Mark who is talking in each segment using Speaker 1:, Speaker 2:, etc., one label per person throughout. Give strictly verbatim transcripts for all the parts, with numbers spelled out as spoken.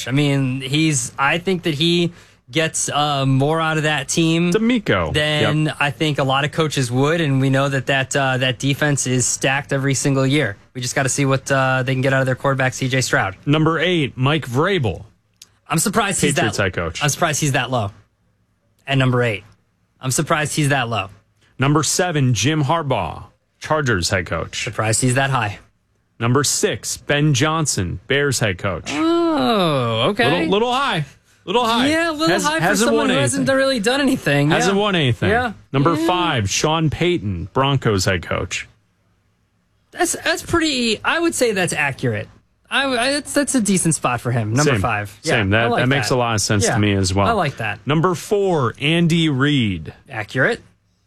Speaker 1: coach. I mean, he's. I think that he gets uh, more out of that team
Speaker 2: D'Amico.
Speaker 1: than
Speaker 2: Yep.
Speaker 1: I think a lot of coaches would, and we know that that uh, that defense is stacked every single year. We just got to see what uh, they can get out of their quarterback, C J Stroud.
Speaker 2: Number eight, Mike Vrabel.
Speaker 1: I'm surprised he's
Speaker 2: Patriots
Speaker 1: that.
Speaker 2: head coach.
Speaker 1: I'm surprised he's that low. At number eight, I'm surprised he's that low.
Speaker 2: Number seven, Jim Harbaugh, Chargers head coach.
Speaker 1: Surprised he's that high.
Speaker 2: Number six, Ben Johnson, Bears head coach.
Speaker 1: Oh, okay.
Speaker 2: Little, little high. Little high.
Speaker 1: Yeah, a little
Speaker 2: Has,
Speaker 1: high for
Speaker 2: hasn't
Speaker 1: someone
Speaker 2: won
Speaker 1: who
Speaker 2: anything.
Speaker 1: hasn't really done anything.
Speaker 2: Hasn't
Speaker 1: yeah.
Speaker 2: won anything.
Speaker 1: Yeah.
Speaker 2: Number
Speaker 1: Yeah.
Speaker 2: five, Sean Payton, Broncos head coach.
Speaker 1: That's that's pretty. I would say that's accurate. I, I that's that's a decent spot for him. Number
Speaker 2: Same.
Speaker 1: five.
Speaker 2: Same.
Speaker 1: Yeah,
Speaker 2: That,
Speaker 1: I like
Speaker 2: that makes a lot of sense
Speaker 1: Yeah,
Speaker 2: to me as well.
Speaker 1: I like that.
Speaker 2: Number four, Andy Reid.
Speaker 1: Accurate.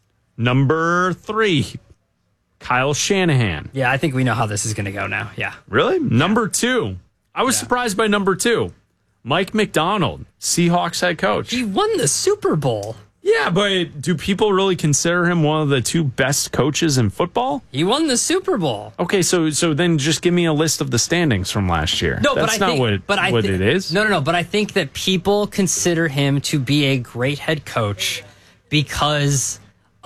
Speaker 2: Number three, Kyle Shanahan.
Speaker 1: Yeah, I think we know how this is going to go now. Yeah.
Speaker 2: Really? Number two. I was
Speaker 1: Yeah.
Speaker 2: surprised by number two. Mike McDonald, Seahawks head coach.
Speaker 1: He won the Super Bowl.
Speaker 2: Yeah, but do people really consider him one of the two best coaches in football?
Speaker 1: He won the Super Bowl.
Speaker 2: Okay, so so then just give me a list of the standings from last year.
Speaker 1: No,
Speaker 2: That's
Speaker 1: but I
Speaker 2: not
Speaker 1: think,
Speaker 2: what,
Speaker 1: but I
Speaker 2: what
Speaker 1: thi-
Speaker 2: it is.
Speaker 1: No, no, no. But I think that people consider him to be a great head coach because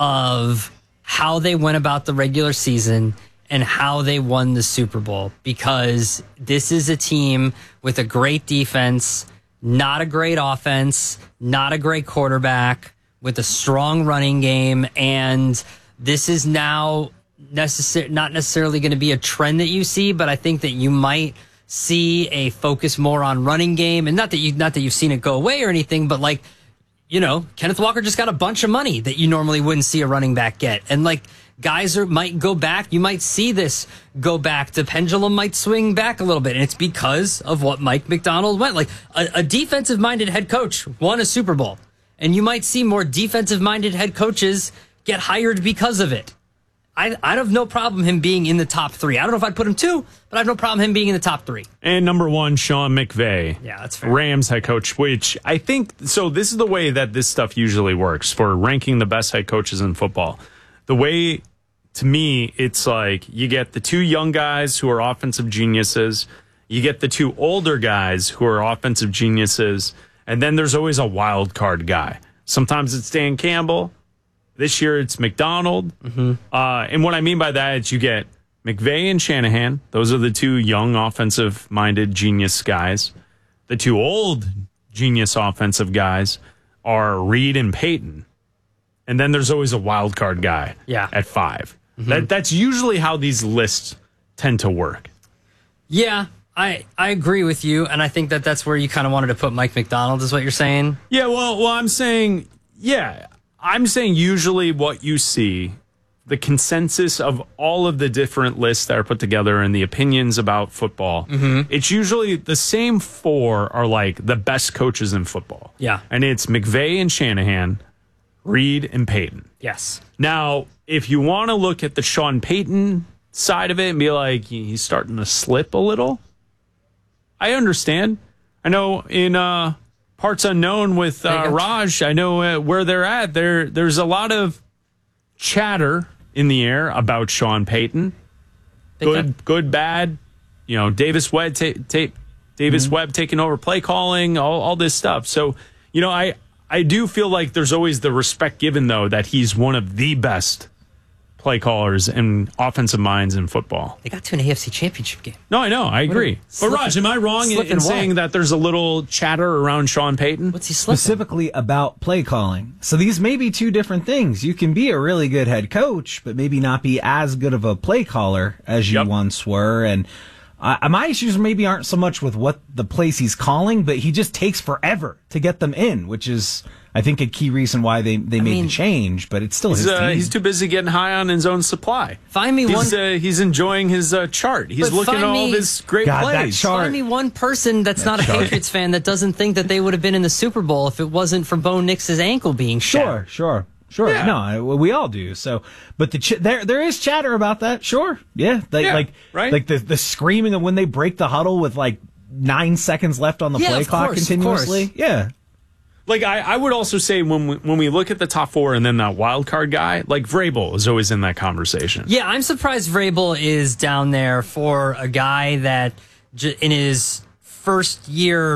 Speaker 1: of how they went about the regular season and how they won the Super Bowl. Because this is a team with a great defense, not a great offense, not a great quarterback, with a strong running game, and this is now necessar- not necessarily going to be a trend that you see, but I think that you might see a focus more on running game, and not that you not that you've seen it go away or anything, but like, you know, Kenneth Walker just got a bunch of money that you normally wouldn't see a running back get, and like guys are might go back. You might see this go back. The pendulum might swing back a little bit, and it's because of what Mike McDonald went like. A, a defensive-minded head coach won a Super Bowl. And you might see more defensive-minded head coaches get hired because of it. I I have no problem him being in the top three. I don't know if I'd put him two, but I have no problem him being in the top three.
Speaker 2: And number one, Sean McVay.
Speaker 1: Yeah, that's fair.
Speaker 2: Rams head coach, which I think, so this is the way that this stuff usually works for ranking the best head coaches in football. The way, to me, it's like you get the two young guys who are offensive geniuses, you get the two older guys who are offensive geniuses, and then there's always a wild card guy. Sometimes it's Dan Campbell. This year it's McDonald. Mm-hmm. Uh, and what I mean by that is you get McVay and Shanahan. Those are the two young offensive-minded genius guys. The two old genius offensive guys are Reid and Payton. And then there's always a wild card guy
Speaker 1: Yeah.
Speaker 2: at five. Mm-hmm. That, that's usually how these lists tend to work.
Speaker 1: Yeah, I I agree with you, and I think that that's where you kind of wanted to put Mike McDonald, is what you're saying.
Speaker 2: Yeah, well, well, I'm saying, yeah, I'm saying usually what you see, the consensus of all of the different lists that are put together and the opinions about football, mm-hmm. it's usually the same four are like the best coaches in football.
Speaker 1: Yeah.
Speaker 2: And it's McVay and Shanahan, Reid and Payton.
Speaker 1: Yes.
Speaker 2: Now, if you want to look at the Sean Payton side of it and be like, he's starting to slip a little, I understand. I know in uh, Parts Unknown with uh, Raj, I know uh, where they're at. There, There's a lot of chatter in the air about Sean Payton. Good,
Speaker 1: that-
Speaker 2: good, bad. You know, Davis Webb, ta- ta- Davis
Speaker 1: Mm-hmm.
Speaker 2: Webb taking over play calling, all, all this stuff. So, you know, I, I do feel like there's always the respect given, though, that he's one of the best play callers and offensive minds in football.
Speaker 1: They got to an A F C Championship game.
Speaker 2: No, I know. I agree. But
Speaker 1: Slipping-
Speaker 2: Raj, am I wrong in,
Speaker 1: slipping
Speaker 2: in
Speaker 1: what?
Speaker 2: saying that there's a little chatter around Sean Payton?
Speaker 1: What's he slipping?
Speaker 3: Specifically about play calling. So these may be two different things. You can be a really good head coach, but maybe not be as good of a play caller as you
Speaker 2: Yep.
Speaker 3: once were. And uh, my issues maybe aren't so much with what the plays he's calling, but he just takes forever to get them in, which is, I think, a key reason why they, they made
Speaker 1: mean,
Speaker 3: the change, but it's still
Speaker 2: He's,
Speaker 3: his
Speaker 2: uh,
Speaker 3: team.
Speaker 2: he's too busy getting high on his own supply.
Speaker 1: Find me
Speaker 2: He's,
Speaker 1: one.
Speaker 2: uh, he's enjoying his uh, chart. He's
Speaker 1: But
Speaker 2: looking at
Speaker 1: find
Speaker 2: all
Speaker 1: me-
Speaker 2: this great
Speaker 3: God, that
Speaker 2: plays.
Speaker 3: chart-
Speaker 1: Find me one person that's not a
Speaker 3: chart.
Speaker 1: Patriots fan that doesn't think that they would have been in the Super Bowl if it wasn't for Bo Nix's ankle being
Speaker 3: Sure,
Speaker 1: shattered.
Speaker 3: sure, sure.
Speaker 2: Yeah.
Speaker 3: No, I- well, we all do. So, but the ch- there there is chatter about that. Sure, yeah, like
Speaker 2: Yeah,
Speaker 3: like
Speaker 2: right.
Speaker 3: like the the screaming of when they break the huddle with like nine seconds left on the
Speaker 1: Yeah,
Speaker 3: play
Speaker 1: of
Speaker 3: clock
Speaker 1: course, of
Speaker 3: continuously.
Speaker 1: course.
Speaker 3: Yeah,
Speaker 2: Like, I, I would also say when we, when we look at the top four and then that wild card guy, like Vrabel is always in that conversation.
Speaker 1: Yeah, I'm surprised Vrabel is down there for a guy that j- in his first year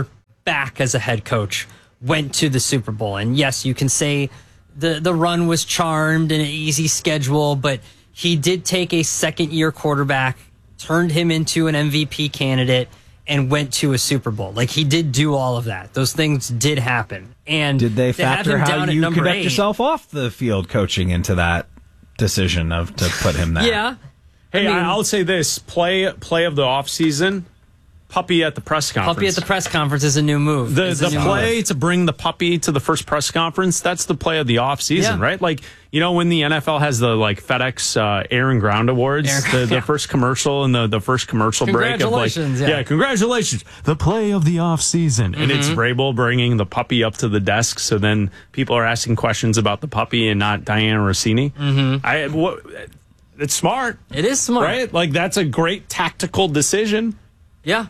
Speaker 1: back as a head coach went to the Super Bowl. And yes, you can say the, the run was charmed and an easy schedule, but he did take a second-year quarterback, turned him into an M V P candidate, and went to a Super Bowl. Like, he did do all of that. Those things did happen. And
Speaker 3: did they
Speaker 1: to have
Speaker 3: factor
Speaker 1: him
Speaker 3: how
Speaker 1: down at
Speaker 3: you
Speaker 1: number
Speaker 3: conduct
Speaker 1: eight-
Speaker 3: yourself off the field coaching into that decision of to put him there?
Speaker 1: Yeah.
Speaker 2: Hey,
Speaker 1: I mean-
Speaker 2: I'll say this: play play of the offseason, puppy at the press conference.
Speaker 1: Puppy at the press conference is a new move.
Speaker 2: The
Speaker 1: Is a
Speaker 2: the
Speaker 1: new
Speaker 2: play
Speaker 1: move.
Speaker 2: to bring the puppy to the first press conference, that's the play of the offseason,
Speaker 1: Yeah.
Speaker 2: right? Like, you know, when the N F L has the like FedEx uh, Air and Ground Awards,
Speaker 1: Air-
Speaker 2: the, the
Speaker 1: yeah.
Speaker 2: first commercial and the, the first commercial break of like,
Speaker 1: Congratulations, yeah.
Speaker 2: congratulations, the play of the offseason. Mm-hmm. And it's Vrabel bringing the puppy up to the desk. So then people are asking questions about the puppy and not Diana Rossini. Mm-hmm. I, what, it's smart.
Speaker 1: It is smart.
Speaker 2: Right? Like, that's a great tactical decision.
Speaker 1: Yeah.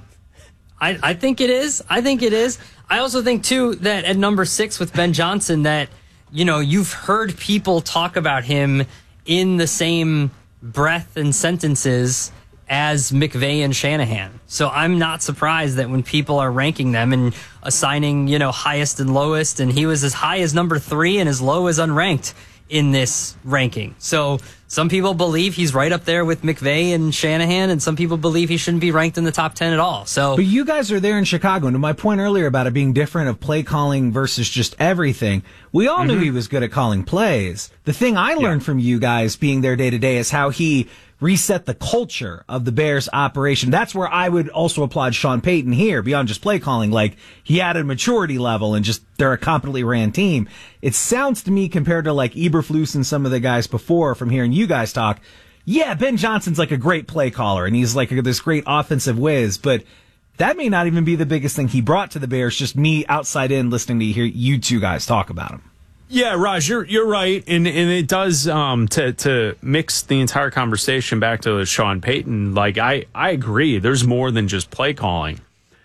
Speaker 1: I, I think it is. I think it is. I also think, too, that at number six with Ben Johnson, that, you know, you've heard people talk about him in the same breath and sentences as McVay and Shanahan. So I'm not surprised that when people are ranking them and assigning, you know, highest and lowest, and he was as high as number three and as low as unranked in this ranking. So some people believe he's right up there with McVay and Shanahan, and some people believe he shouldn't be ranked in the top ten at all. So,
Speaker 3: But you guys are there in Chicago, and to my point earlier about it being different of play calling versus just everything, we all knew he was good at calling plays. The thing I learned from you guys being there day to day is how he reset the culture of the Bears operation. That's where I would also applaud Sean Payton here, beyond just play calling. Like, he added maturity level and just, they're a competently ran team. It sounds to me, compared to like Eberflus and some of the guys before, from hearing you guys talk, yeah, Ben Johnson's like a great play caller and he's like this great offensive whiz, but that may not even be the biggest thing he brought to the Bears, just me outside in listening to hear you two guys talk about him.
Speaker 2: Yeah, Raj, you're you're right, and and it does um, to to mix the entire conversation back to Sean Payton. Like, I I agree. There's more than just play calling.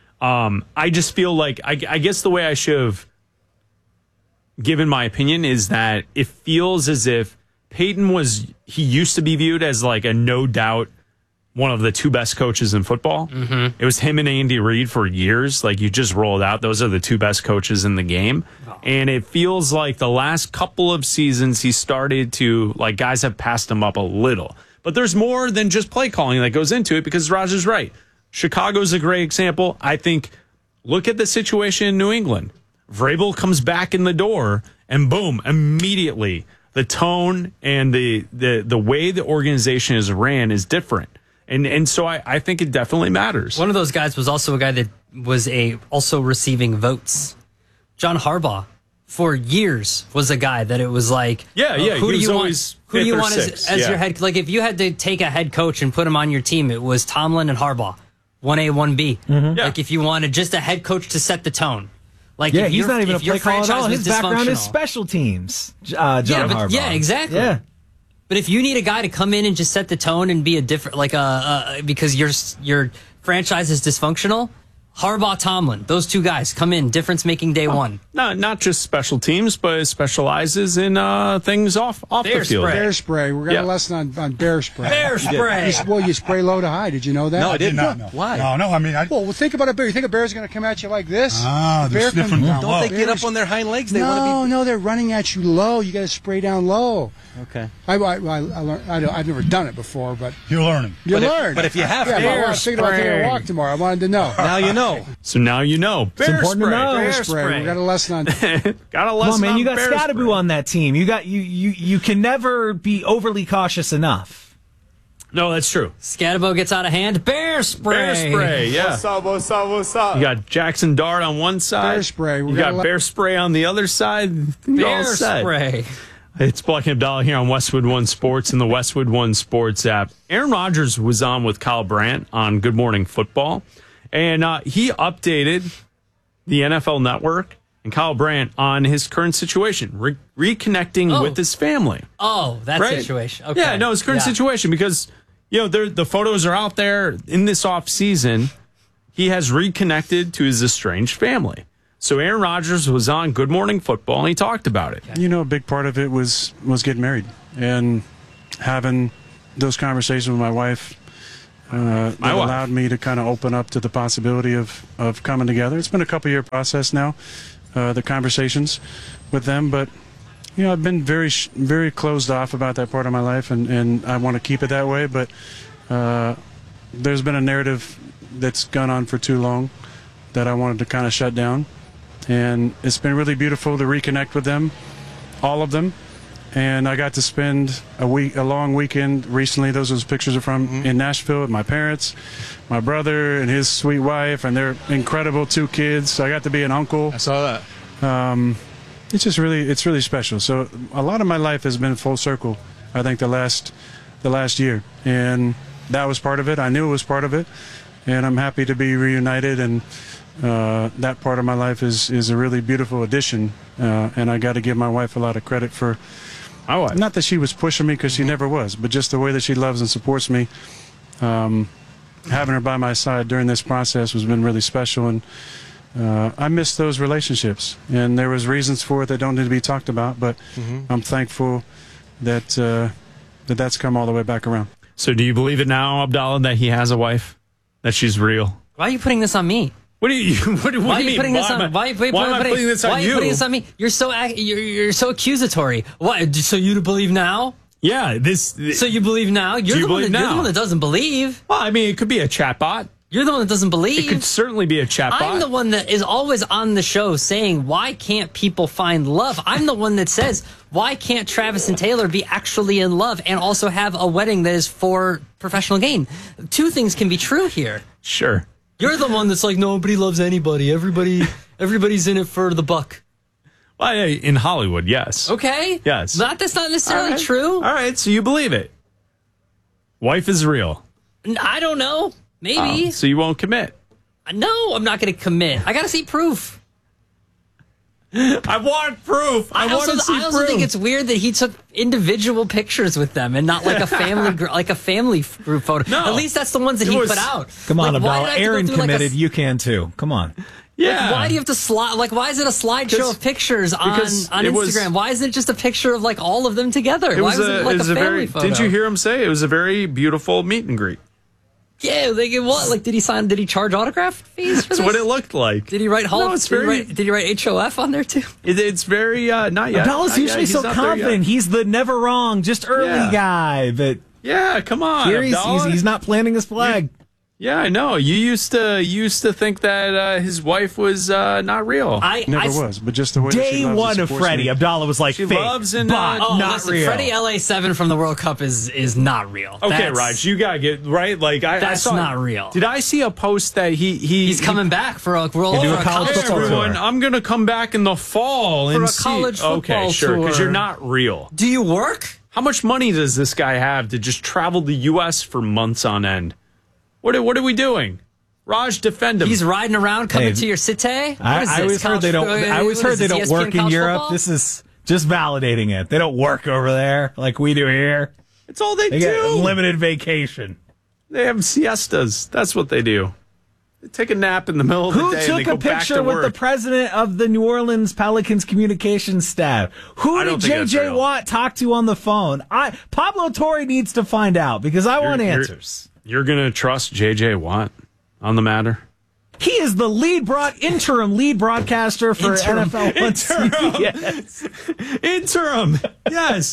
Speaker 2: Um, I just feel like I, I guess the way I should have given my opinion is that it feels as if Payton was he used to be viewed as like a no doubt one of the two best coaches in football. Mm-hmm. It was him and Andy Reid for years. Like, you just rolled out. Those are the two best coaches in the game. Oh. And it feels like the last couple of seasons he started to, like, guys have passed him up a little. But there's more than just play calling that goes into it, because Raj is right. Chicago's a great example. I think, look at the situation in New England. Vrabel comes back in the door and boom, immediately the tone and the the, the way the organization is ran is different. And and so I, I think it definitely matters.
Speaker 1: one of those guys was also a guy that was a also receiving votes. John Harbaugh, for years, was a guy that it was like,
Speaker 2: Yeah, yeah,
Speaker 1: who
Speaker 2: he
Speaker 1: do
Speaker 2: was
Speaker 1: you
Speaker 2: always
Speaker 1: want? Who do you
Speaker 2: fifth or
Speaker 1: want as,
Speaker 2: sixth,
Speaker 1: as
Speaker 2: yeah.
Speaker 1: your head? Like, if you had to take a head coach and put him on your team, it was Tomlin and Harbaugh, one A, one B.
Speaker 2: Mm-hmm. Yeah.
Speaker 1: Like, if you wanted just a head coach to set the tone. Like,
Speaker 3: Yeah,
Speaker 1: if
Speaker 3: he's
Speaker 1: your-
Speaker 3: not even a
Speaker 1: if your
Speaker 3: play caller at all.
Speaker 1: franchise
Speaker 3: His
Speaker 1: was
Speaker 3: background is
Speaker 1: dysfunctional.
Speaker 3: special teams, uh, John
Speaker 1: Yeah, but,
Speaker 3: Harbaugh.
Speaker 1: yeah, exactly.
Speaker 3: Yeah.
Speaker 1: But if you need a guy to come in and just set the tone and be a different, like a, uh, because your your franchise is dysfunctional, Harbaugh, Tomlin, those two guys come in, difference making day one.
Speaker 2: Not not just special teams, but specializes in uh, things off off
Speaker 1: Bear
Speaker 2: the field.
Speaker 1: spray.
Speaker 4: Bear spray. We got
Speaker 2: Yeah.
Speaker 4: a lesson on, on bear spray.
Speaker 1: Bear spray.
Speaker 4: You, s- well, you spray low to high. Did you know that?
Speaker 5: No, I did
Speaker 4: not
Speaker 5: not.
Speaker 4: know.
Speaker 5: Why? No, no. I mean, I,
Speaker 4: Well, well, think about a bear. You think a bear's going to come at you like this?
Speaker 5: Ah,
Speaker 4: The
Speaker 5: they're
Speaker 4: bear
Speaker 5: sniffing
Speaker 4: comes-
Speaker 5: down
Speaker 4: No,
Speaker 5: low.
Speaker 6: Don't they get
Speaker 4: bears-
Speaker 6: up on their hind legs? They
Speaker 4: no,
Speaker 6: want
Speaker 4: no, they're running at you low. You got to spray down low.
Speaker 6: to be okay.
Speaker 4: I, I, I, I learned, I don't, I've never done it before, but
Speaker 5: you're learning.
Speaker 4: you
Speaker 6: But if-
Speaker 4: learn.
Speaker 6: but if you have
Speaker 4: yeah,
Speaker 6: to-
Speaker 4: but I
Speaker 1: Bear
Speaker 4: was thinking about taking
Speaker 1: spray.
Speaker 4: a walk tomorrow. I wanted to know.
Speaker 6: Now you know.
Speaker 2: So now you know. Bear
Speaker 3: important to
Speaker 2: spray.
Speaker 3: know.
Speaker 4: Bear
Speaker 1: Bear
Speaker 4: spray.
Speaker 1: spray.
Speaker 4: We got a lesson on.
Speaker 2: Got a
Speaker 3: Come
Speaker 2: lesson
Speaker 3: on, man,
Speaker 2: on
Speaker 3: you got
Speaker 2: bear
Speaker 3: Scatterboo
Speaker 2: spray.
Speaker 3: on that team. You got you you you can never be overly cautious enough.
Speaker 2: No, that's true.
Speaker 1: Scatterbo gets out of hand. Bear spray.
Speaker 2: Bear spray, yeah.
Speaker 7: What's up, what's up, what's up?
Speaker 2: You got Jackson Dart on one side.
Speaker 4: Bear spray. We
Speaker 2: You
Speaker 4: got
Speaker 2: got
Speaker 4: a le-
Speaker 2: bear spray on the other side. You're all
Speaker 1: Bear
Speaker 2: set.
Speaker 1: spray.
Speaker 2: It's Black and Abdallah here on Westwood One Sports and the Westwood One Sports app. Aaron Rodgers was on with Kyle Brandt on Good Morning Football, and uh, he updated the N F L Network and Kyle Brandt on his current situation, re- reconnecting
Speaker 1: Oh.
Speaker 2: with his family.
Speaker 1: Oh, that
Speaker 2: Right?
Speaker 1: situation. Okay.
Speaker 2: Yeah, no, his current
Speaker 1: Yeah.
Speaker 2: situation, because, you know, there- the photos are out there in this off season. He has reconnected to his estranged family. So Aaron Rodgers was on Good Morning Football, and he talked about it.
Speaker 8: You know, a big part of it was was getting married and having those conversations with my wife
Speaker 5: uh, that
Speaker 2: My wife.
Speaker 5: allowed me to kind of open up to the possibility of, of coming together. It's been a couple year process now, uh, the conversations with them, but you know, I've been very, sh- very closed off about that part of my life, and, and I want to keep it that way. But uh, there's been a narrative that's gone on for too long that I wanted to kind of shut down, and it's been really beautiful to reconnect with them, all of them. And I got to spend a week, a long weekend recently. Those those pictures are from mm-hmm. in Nashville with my parents, my brother and his sweet wife, and their incredible two kids. So I got to be an uncle.
Speaker 6: I saw that.
Speaker 5: Um, it's just really, it's really special. So a lot of my life has been full circle. I think the last, the last year, and that was part of it. I knew it was part of it, and I'm happy to be reunited. And uh, that part of my life is is a really beautiful addition. Uh, and I got to give my wife a lot of credit for.
Speaker 2: My wife.
Speaker 5: Not that she was pushing me, because she never was, but just the way that she loves and supports me. Um, having her by my side during this process has been really special, and uh, I miss those relationships. And there was reasons for it that don't need to be talked about, but mm-hmm. I'm thankful that uh, that that's come all the way back around.
Speaker 2: So do you believe it now, Abdallah, that he has a wife, that she's real?
Speaker 1: Why are you putting this on me?
Speaker 2: What do you? What, what
Speaker 1: why
Speaker 2: do
Speaker 1: are
Speaker 2: you
Speaker 1: you
Speaker 2: mean?
Speaker 1: putting this
Speaker 2: why
Speaker 1: on?
Speaker 2: am I,
Speaker 1: Why, why,
Speaker 2: why am I
Speaker 1: putting,
Speaker 2: putting this on
Speaker 1: why are
Speaker 2: you?
Speaker 1: you putting this on me? You're so ac- you're, you're so accusatory. Why? So you to believe now?
Speaker 2: Yeah, this.
Speaker 1: So you believe now? You're,
Speaker 2: you
Speaker 1: the, one
Speaker 2: believe
Speaker 1: that, you're
Speaker 2: now?
Speaker 1: the one that doesn't believe.
Speaker 2: Well, I mean, it could be a chatbot.
Speaker 1: You're the one that doesn't believe.
Speaker 2: It could certainly be a chatbot.
Speaker 1: I'm the one that is always on the show saying, why can't people find love? I'm the one that says, why can't Travis and Taylor be actually in love and also have a wedding that is for professional gain? Two things can be true here.
Speaker 2: Sure.
Speaker 1: You're the one that's like, nobody loves anybody. Everybody, everybody's in it for the buck.
Speaker 2: Well, yeah, in Hollywood, yes.
Speaker 1: Okay.
Speaker 2: Yes.
Speaker 1: But that's not necessarily
Speaker 2: All right.
Speaker 1: true.
Speaker 2: All right, so you believe it. Wife is real.
Speaker 1: I don't know. Maybe.
Speaker 2: Oh, so you won't commit.
Speaker 1: No, I'm not going to commit. I got to see proof.
Speaker 2: I want proof. I,
Speaker 1: I,
Speaker 2: want
Speaker 1: also,
Speaker 2: to see
Speaker 1: I also
Speaker 2: proof.
Speaker 1: think it's weird that he took individual pictures with them and not like a family gr- like a family f- group photo.
Speaker 2: No.
Speaker 1: At least that's the ones that
Speaker 2: It
Speaker 1: he
Speaker 2: was-
Speaker 1: put out.
Speaker 3: Come on,
Speaker 1: like, why did
Speaker 3: Abdallah.
Speaker 1: I have to go
Speaker 3: Aaron
Speaker 1: through, like, a
Speaker 3: committed.
Speaker 1: s-
Speaker 3: You can too. Come on.
Speaker 2: Yeah.
Speaker 1: Why do you have to slide? Like, why is it a slideshow
Speaker 2: 'Cause-
Speaker 1: of pictures on,
Speaker 2: because
Speaker 1: on
Speaker 2: it was-
Speaker 1: Instagram? Why isn't it just a picture of like all of them together?
Speaker 2: It
Speaker 1: why
Speaker 2: was
Speaker 1: was
Speaker 2: a,
Speaker 1: it like
Speaker 2: it was
Speaker 1: a
Speaker 2: a
Speaker 1: family
Speaker 2: very.
Speaker 1: photo?
Speaker 2: Didn't you hear him say it was a very beautiful meet and greet?
Speaker 1: Yeah, like it what? Like, did he sign? Did he charge autograph fees for
Speaker 2: That's
Speaker 1: this?
Speaker 2: what it looked like.
Speaker 1: Did he write Hall?
Speaker 2: No,
Speaker 1: of-
Speaker 2: it's
Speaker 1: did,
Speaker 2: very-
Speaker 1: he write, did he write H O F on there too?
Speaker 2: It, it's very uh, not yet.
Speaker 3: Abdallah's
Speaker 2: Not yet.
Speaker 3: usually
Speaker 2: He's
Speaker 3: so
Speaker 2: not there yet.
Speaker 3: confident. He's the never wrong, just early
Speaker 2: Yeah.
Speaker 3: guy. But
Speaker 2: Yeah, come on.
Speaker 3: here he's, he's
Speaker 2: Abdallah.
Speaker 3: he's not planting his flag.
Speaker 2: Yeah, I know. You used to you used to think that uh, his wife was uh, not real.
Speaker 1: I
Speaker 5: Never
Speaker 1: I,
Speaker 5: was, but just the way that she
Speaker 3: Day
Speaker 5: loves
Speaker 3: one
Speaker 5: and
Speaker 3: of
Speaker 5: supports
Speaker 3: Freddie,
Speaker 5: me.
Speaker 3: Abdallah was like,
Speaker 2: She
Speaker 3: fake,
Speaker 2: loves and,
Speaker 3: but
Speaker 2: uh,
Speaker 1: Oh,
Speaker 3: not
Speaker 1: listen,
Speaker 3: real.
Speaker 1: Freddie L A seven from the World Cup is is not real.
Speaker 2: Okay,
Speaker 1: That's-
Speaker 2: Raj, you gotta get right. Like I,
Speaker 1: That's
Speaker 2: I saw,
Speaker 1: not real.
Speaker 2: Did I see a post that he he
Speaker 1: He's coming back for a, for a,
Speaker 3: do a
Speaker 1: for a
Speaker 3: college
Speaker 1: college
Speaker 2: Hey,
Speaker 3: football
Speaker 1: tour.
Speaker 2: everyone,
Speaker 3: tour.
Speaker 2: I'm gonna come back in the fall
Speaker 1: For
Speaker 2: and
Speaker 1: a
Speaker 2: see.
Speaker 1: college
Speaker 2: Okay,
Speaker 1: football
Speaker 2: sure, because
Speaker 1: tour.
Speaker 2: you're not real.
Speaker 1: Do you work?
Speaker 2: How much money does this guy have to just travel the U S for months on end? What are, what are we doing? Raj, defend him.
Speaker 1: He's riding around coming
Speaker 3: Hey,
Speaker 1: to your city.
Speaker 3: I,
Speaker 1: What is
Speaker 3: I
Speaker 1: this,
Speaker 3: always heard
Speaker 1: college-
Speaker 3: they don't.
Speaker 1: uh,
Speaker 3: I always
Speaker 1: what
Speaker 3: heard
Speaker 1: is
Speaker 3: they
Speaker 1: this,
Speaker 3: don't
Speaker 1: E S P N
Speaker 3: work in
Speaker 1: college
Speaker 3: Europe.
Speaker 1: football?
Speaker 3: This is just validating it. They don't work over there like we do here.
Speaker 2: It's all they,
Speaker 3: They
Speaker 2: do.
Speaker 3: get limited vacation.
Speaker 2: They have siestas. That's what they do. They take a nap in the middle of
Speaker 3: Who
Speaker 2: the day and they
Speaker 3: took
Speaker 2: go
Speaker 3: a
Speaker 2: back
Speaker 3: picture
Speaker 2: to
Speaker 3: with
Speaker 2: work.
Speaker 3: the president of the New Orleans Pelicans communications staff? Who
Speaker 2: I
Speaker 3: did
Speaker 2: don't think
Speaker 3: J
Speaker 2: that's
Speaker 3: J
Speaker 2: real.
Speaker 3: Watt talk to on the phone? I Pablo Torre needs to find out because I want
Speaker 2: You're-
Speaker 3: answers.
Speaker 2: You're gonna trust J J Watt on the matter?
Speaker 3: He is the lead broad interim lead broadcaster for
Speaker 1: Interim.
Speaker 3: N F L on C B S.
Speaker 2: Interim. Yes.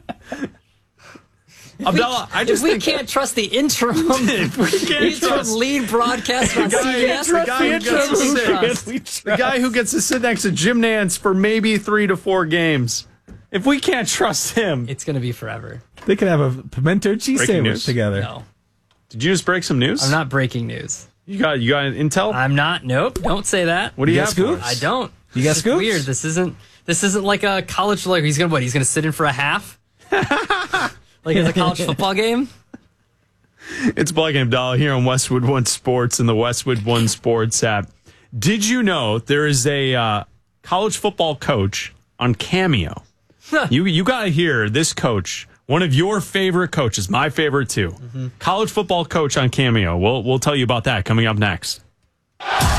Speaker 2: Abdallah, I just
Speaker 1: if we
Speaker 2: think
Speaker 1: can't trust the interim,
Speaker 2: if we can't
Speaker 1: interim
Speaker 2: trust
Speaker 1: lead broadcaster on
Speaker 2: guy-
Speaker 1: C B S,
Speaker 2: the guy who gets to sit-
Speaker 1: trust.
Speaker 2: the guy who gets to sit next to Jim Nance for maybe three to four games. If we can't trust him,
Speaker 1: It's going to be forever.
Speaker 3: They could have a pimento cheese
Speaker 2: Breaking
Speaker 3: sandwich
Speaker 2: news.
Speaker 3: together.
Speaker 1: No,
Speaker 2: did you just break some news?
Speaker 1: I'm not breaking news.
Speaker 2: You got you got intel?
Speaker 1: I'm not. Nope. Don't say that.
Speaker 2: What do you,
Speaker 3: You
Speaker 2: have
Speaker 3: got
Speaker 2: for
Speaker 3: scoops?
Speaker 2: us?
Speaker 1: I don't.
Speaker 3: You got
Speaker 1: It's
Speaker 3: scoops?
Speaker 1: Weird. This isn't. This isn't like a college. Like he's gonna what? He's gonna sit in for a half. Like it's a college football game.
Speaker 2: It's Blake and Abdallah here on Westwood One Sports and the Westwood One Sports app. Did you know there is a uh, college football coach on Cameo? you you got to hear this coach, one of your favorite coaches, my favorite too. Mm-hmm. College football coach on Cameo. We'll we'll tell you about that coming up next.